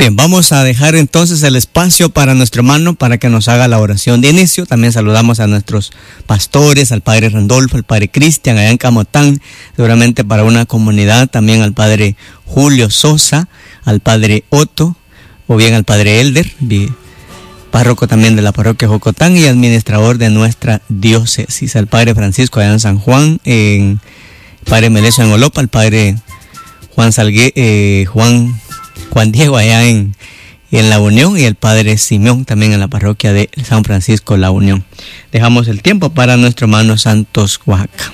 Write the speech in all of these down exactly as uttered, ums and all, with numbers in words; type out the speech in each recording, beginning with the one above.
Bien, vamos a dejar entonces el espacio para nuestro hermano para que nos haga la oración de inicio. También saludamos a nuestros pastores, al padre Randolfo, al padre Cristian, allá en Camotán, seguramente para una comunidad, también al padre Julio Sosa, al padre Otto, o bien al padre Elder, párroco también de la parroquia Jocotán y administrador de nuestra diócesis, al padre Francisco allá en San Juan, en el padre Melesio en Olopa, al padre Juan Salgue, eh, Juan Juan Diego allá en, en La Unión y el padre Simeón también en la parroquia de San Francisco La Unión. Dejamos el tiempo para nuestro hermano Santos Oaxaca.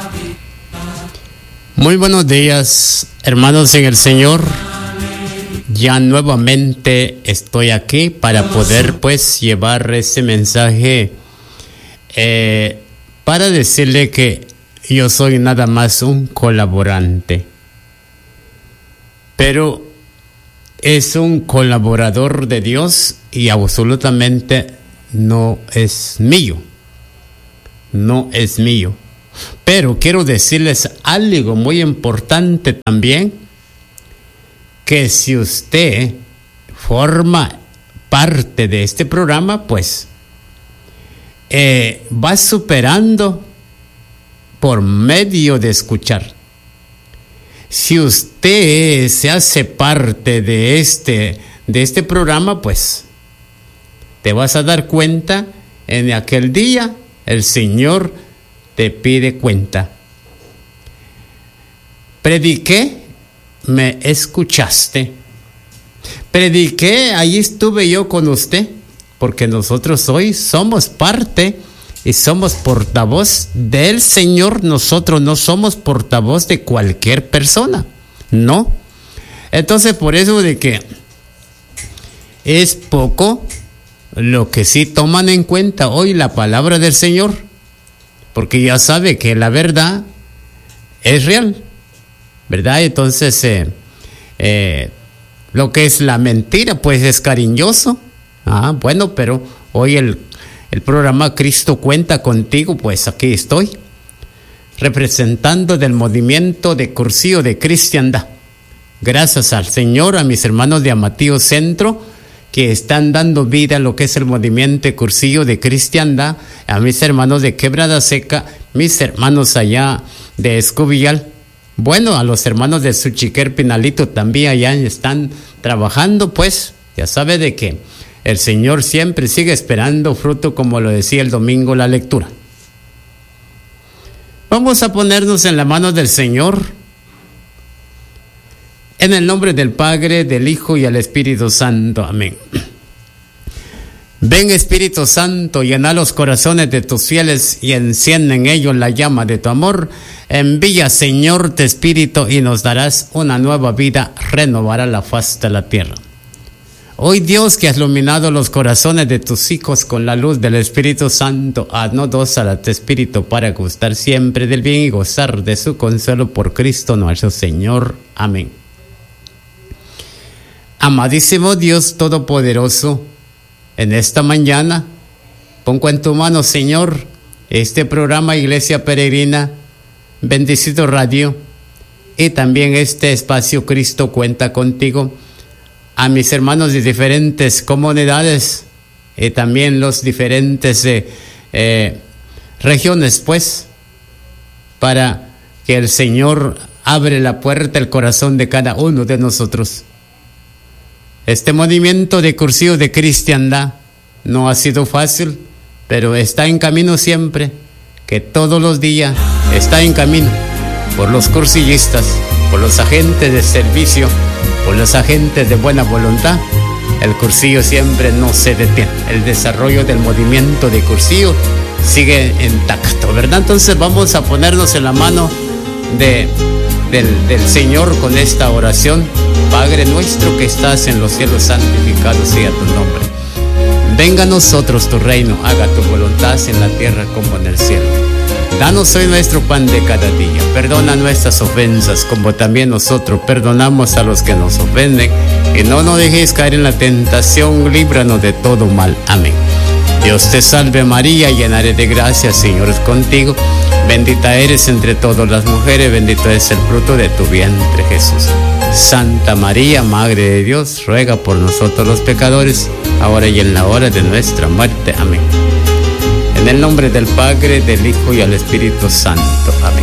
Muy buenos días, hermanos en el Señor. Ya nuevamente estoy aquí para poder pues llevar ese mensaje eh, para decirle que yo soy nada más un colaborante, pero es un colaborador de Dios y absolutamente no es mío, no es mío. Pero quiero decirles algo muy importante también, que si usted forma parte de este programa, pues eh, va superando por medio de escuchar. Si usted se hace parte de este, de este programa, pues te vas a dar cuenta, en aquel día el Señor te pide cuenta. Prediqué, me escuchaste. Prediqué, ahí estuve yo con usted, porque nosotros hoy somos parte y somos portavoz del Señor. Nosotros no somos portavoz de cualquier persona, no. Entonces, por eso de que es poco lo que sí toman en cuenta hoy la palabra del Señor, porque ya sabe que la verdad es real, ¿verdad? Entonces, eh, eh, lo que es la mentira, pues es cariñoso. Ah, bueno, pero hoy el El programa Cristo Cuenta Contigo, pues aquí estoy, representando del movimiento de Cursillo de Cristiandad. Gracias al Señor, a mis hermanos de Amatillo Centro, que están dando vida a lo que es el movimiento de Cursillo de Cristiandad, a mis hermanos de Quebrada Seca, mis hermanos allá de Escobillal, bueno, a los hermanos de Suchiquer Pinalito también allá están trabajando, pues, ya sabe de qué. El Señor siempre sigue esperando fruto, como lo decía el domingo la lectura. Vamos a ponernos en la mano del Señor. En el nombre del Padre, del Hijo y del Espíritu Santo. Amén. Ven, Espíritu Santo, llena los corazones de tus fieles y enciende en ellos la llama de tu amor. Envía, Señor, tu Espíritu y nos darás una nueva vida, renovará la faz de la tierra. Hoy, Dios, que has iluminado los corazones de tus hijos con la luz del Espíritu Santo, haznos docil a tu Espíritu para gustar siempre del bien y gozar de su consuelo por Cristo nuestro Señor. Amén. Amadísimo Dios Todopoderoso, en esta mañana pongo en tu mano, Señor, este programa Iglesia Peregrina, Bendecido Radio, y también este espacio Cristo Cuenta Contigo, a mis hermanos de diferentes comunidades y también los diferentes eh, eh, regiones, pues, para que el Señor abre la puerta, el corazón de cada uno de nosotros. Este movimiento de Cursillo de Cristiandad no ha sido fácil, pero está en camino siempre, que todos los días está en camino por los cursillistas, por los agentes de servicio, por los agentes de buena voluntad. El Cursillo siempre no se detiene. El desarrollo del movimiento de Cursillo sigue intacto, ¿verdad? Entonces vamos a ponernos en la mano de, del, del Señor con esta oración. Padre nuestro que estás en los cielos, santificado sea tu nombre. Venga a nosotros tu reino, haga tu voluntad en la tierra como en el cielo. Danos hoy nuestro pan de cada día. Perdona nuestras ofensas, como también nosotros perdonamos a los que nos ofenden. Y no nos dejes caer en la tentación, líbranos de todo mal. Amén. Dios te salve María, llena eres de gracia, Señor es contigo. Bendita eres entre todas las mujeres, bendito es el fruto de tu vientre, Jesús. Santa María, Madre de Dios, ruega por nosotros los pecadores, ahora y en la hora de nuestra muerte. Amén. En el nombre del Padre, del Hijo y del Espíritu Santo. Amén.